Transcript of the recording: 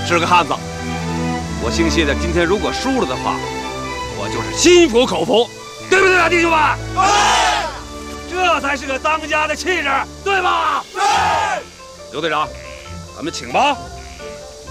是个汉子。我姓谢的，今天如果输了的话，我就是心服口服，对不对啊，弟兄们？对。这才是个当家的气质，对吧？对。刘队长，咱们请吧。